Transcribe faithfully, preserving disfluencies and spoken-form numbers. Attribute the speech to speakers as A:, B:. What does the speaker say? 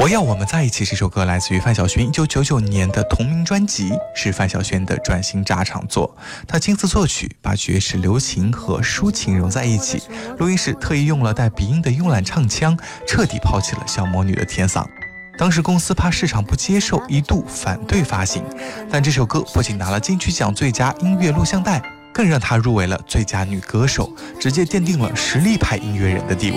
A: 我要我们在一起这首歌来自于范晓萱一九九九年的同名专辑，是范晓萱的转型炸场作。她亲自作曲，把爵士、流行和抒情融在一起，录音时特意用了带鼻音的慵懒唱腔，彻底抛弃了小魔女的甜嗓。当时公司怕市场不接受，一度反对发行，但这首歌不仅拿了金曲奖最佳音乐录像带，更让她入围了最佳女歌手，直接奠定了实力派音乐人的地位。